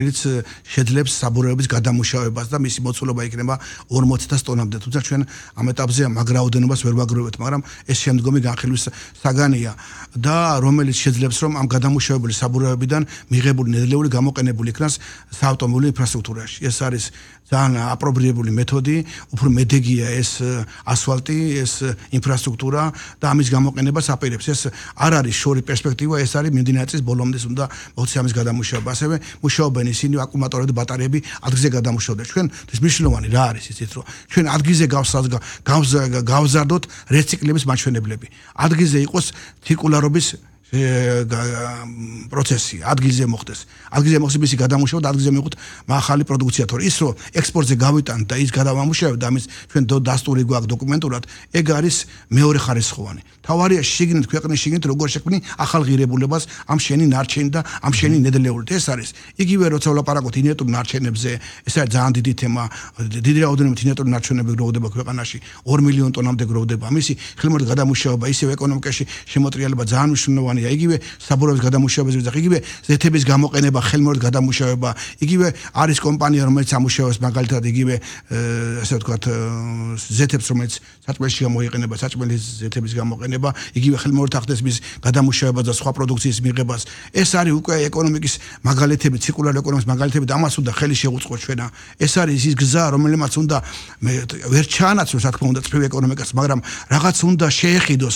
რომელიც შეძლებს საბურავების გადამუშავებას და მისი მოცულობა იქნება 40 ტონამდე. თუმცა ჩვენ ამ ეტაპზე ამ აგრაოდენობას ვერ ვაგროვებთ, მაგრამ ეს შემდგომი განხილვის საგანია და რომელიც შეძლებს რომ ამ გადამუშავებული საბურავებიდან მიღებული ნედლეული გამოყენებული იქნას საავტომობილო ინფრასტრუქტურაში. ეს არის ძალიან აპრობირებული მეთოდი, უფრო მედეგია ეს ასფალტი, ეს ინფრასტრუქტურა და ამის გამოყენებას აპირებს. ეს არ არის შორი პერსპექტივა, ეს არის მიმდინარე წლის ბოლომდე უნდა მოხდეს ამის გადამუშავება. ასევე მუშაობენ ისინი აკუმულატორები და ბატარეები ადგილზე გადამუშავდნენ. ჩვენ ეს მნიშვნელოვანი რა არის იცით რომ ჩვენ ადგილზე გავზარდოთ რეციკლების მაჩვენებლები. ადგილზე იყოს ცირკულარობის პროცესი ადგილზე მოხდეს. ადგილზე მოხდეს მისი გადამუშავება და ადგილზე მივიღოთ ახალი პროდუქცია, თორე ის რომ ექსპორტზე გავიტანთ და ის გადავამუშავებთ და ამის ჩვენ დასტური გვაქვს დოკუმენტურად, ეგ არის მეორე ხარისხოვანი. თავარია შიგნით ქვეყნის შიგნით როგორ შექმნი ახალ ღირებულებას ამ შენი ნარჩენი და ამ შენი ნედლეულით. ეს არის იგივე როცა ვლაპარაკობთ ინერტულ ნარჩენებზე, ეს არის ძალიან დიდი თემა, დიდი რაოდენობით ინერტული ნარჩენები გროვდება ქვეყანაში, 2 მილიონი ტონამდე გროვდება. მისი ხელმოკლე გადამუშავება, ისევ ეკონომიკაში შემოტრიალება ძალიან მნიშვნელოვანია. იგივე საბურავების გადამუშავების ვიძახ, იგივე ზეთების გამოყენება, ხელმოკლე გადამუშავება, იგივე არის კომპანია, რომელიც ამუშავებს მაგალითად იგივე ასე ვთქვათ ზეთებს, რომელიც საჭმელში გამოიყენება, საჭმელის ზეთების გამოყენება, იგივე ხელმოკლე ახდენს მის გადამუშავებას და სხვა პროდუქციის მიღებას. ეს არის უკვე ეკონომიკის მაგალითები, ცირკულარ ეკონომიკის მაგალითები და ამას უნდა ხელი შეუწყოთ ჩვენა. ეს არის ის გზა, რომელმაც უნდა ვერ ჩაანაცვლოს, რა თქმა უნდა, წრფივ ეკონომიკას, მაგრამ რაღაც უნდა შეეხიდოს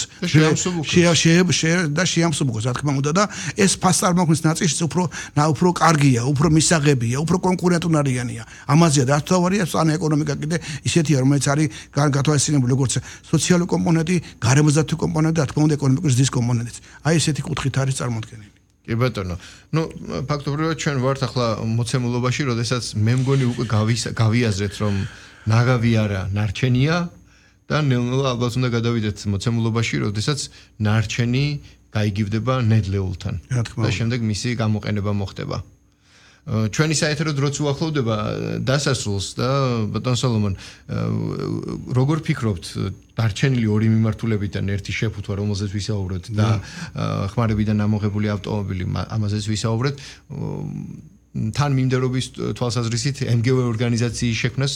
და შეამსუბუქოს, რა თქმა უნდა და ეს ფასწარმოქმნის ნაწილში უფრო კარგია, უფრო მისაღებია, უფრო კონკურენტუნარიანია. ამაზეა და თავარია სანე ეკონომიკა კიდე ისეთია, რომელიც არის გათვალისწინებული როგორც სოციალური კომპონენტი, გარემოსდაცვი კომპონენტი, რა თქმა უნდა, ეკონომიკის ზრდის კომპონენტიც. აი ესეთი კუთხით არის წარმოქმნილი. კი ბატონო. ფაქტობრივად ჩვენ ვართ ახლა მოცემულობაში, როდესაც მე მგონი უკვე გავიაზრეთ, რომ ნაგავი არა, ნარჩენია და ნელ-ნელა ალბათ უნდა გადავიდეთ მოცემულობაში, როდესაც ნარჩენი გაიგივდება ნედლეულთან და შემდეგ მისი გამოყენება მოხდება. ჩვენი საეთერო დროც უახლოვდება დასასრულს და ბატონ სოლომონ, როგორ ფიქრობთ, დარჩენილი ორი მიმართულებიდან ერთი შეფუთვა, რომელზეც ვისაუბრეთ და ხმარებიდან ამოღებული ავტომობილი, ამაზეც ვისაუბრეთ, თან მიმდევრობის თვალსაზრისით MGO ორგანიზაციის შექმნას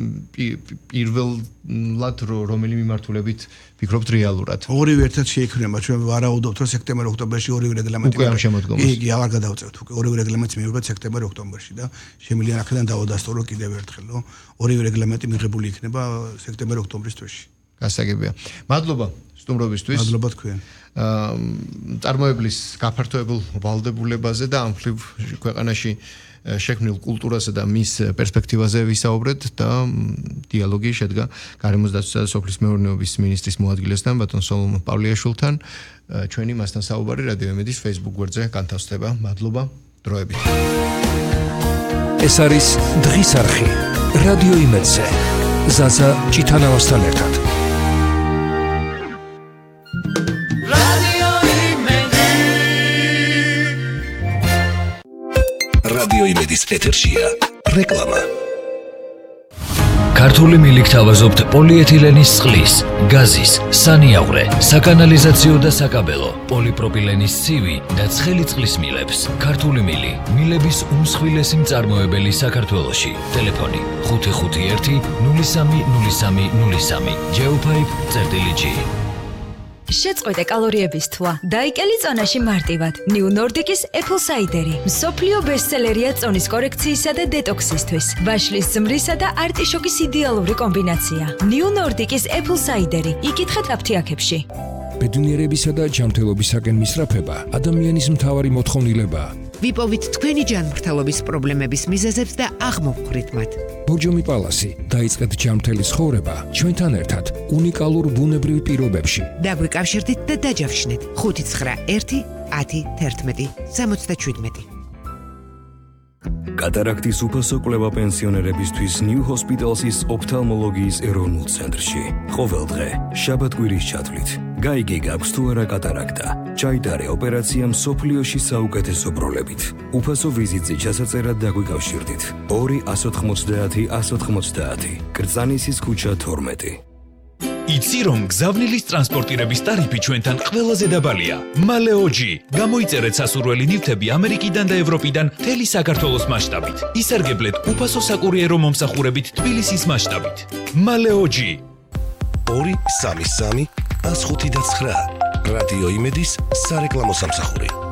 პირველად რომელი მიმართულებით ფიქრობთ რეალურად? ორივე ერთად შეიქმნება, ჩვენ ვარაუდობთ, რომ სექტემბერ-ოქტომბერში ორივე რეგლამენტი უკვე ამ შემოდგომას. იგი აღარ გადავწევთ, უკვე ორივე რეგლამენტი მივიღეთ სექტემბერ-ოქტომბერში და შემიძლია აქედან დავადასტურო კიდევ ერთხელ, რომ ორივე რეგლამენტი მიღებული იქნება სექტემბერ-ოქტომბრის თვეში. გასაგებია. მადლობა სტუმრობისთვის. მადლობა თქვენ. წარმოებლის გაფართოებულ ვალდებულებაზე და ამ მხრივ ქვეყანაში შექმნილ კულტურასა და მის პერსპექტივაზე ვისაუბრეთ და დიალოგი შედგა გარემოსდაცვისა და სოფლის მეურნეობის მინისტრის მოადგილესთან ბატონ სოლომონ პავლიაშვილთან. ჩვენი მასთან საუბარი რადიო იმედის Facebook გვერდზე განთავსდება. მადლობა დროებით. ეს არის დღის არხი რადიო იმედზე. ზაზა ჭიტანავასთან ერთად. რადიო იმედის ეთერშია რეკლამა. ქართული მილიქ თავაზობთ პოლიეთილენის წყლის, გაზის, სანიავრე, საკანალიზაციო და საკაბელო, პოლიპროპილენის ცივი და ცხელი წყლის მილებს. ქართული მილი, მილების უმსხვილესი მწარმოებელი საქართველოში. ტელეფონი 551 030303 Geopipe.G. შეწყვეტე კალორიების თვა. დაიკელი წონაში მარტივად. New Nordic-ის Apple Cider-ი. მსოფლიო ბესტსელერია წონის კორექციისა და დეტოქსისთვის. ვაშლის ზმრისა და არტიშოკის იდეალური კომბინაცია. New Nordic-ის Apple Cider-ი. იკითხეთ აფთიაქებში. ბედნიერებისა და ჯანმრთელობისაკენ მისწრაფება ადამიანის მთავარი მოთხოვნილებაა. ვიპოვით თქვენი ჯანმრთელობის პრობლემების მიზეზებს და აღმოვხვრით მათ. ბორჯომი პალასი, დაიწყეთ ჯანმრთელი ცხოვრება ჩვენთან ერთად უნიკალურ ბუნებრივ პირობებში. დაგვიკავშირდით და დაჯავშნეთ 591 10 11 77. კატარაქტის უფასო კვლევა პენსიონერებისთვის New Hospital's ოფთალმოლოგიის ეროვნულ ცენტრში. ყოველ დღე, შაბათ-კვირის ჩათვლით. გაიგე გაქვს თუ არა კატარაქტა. ჩაიტარე ოპერაცია მსოფლიოში საუკეთესო პროლებით. უფასო ვიზიტზე ჩასაწერად დაგვიკავშირდით. 2 190 190. კრწანისის ქუჩა 12. იცი რომ გზავნილის ტრანსპორტირების ტარიფი ჩვენთან ყველაზე დაბალია. Maleoji. გამოიწერეთ სასურველი ნივთები ამერიკიდან და ევროპიდან მთელი საქართველოს მასშტაბით. ისარგებლეთ უფასო საკურიერო მომსახურებით თბილისის მასშტაბით. Maleoji. 233 159 რადიო იმედის სარეკლამო სამსახური.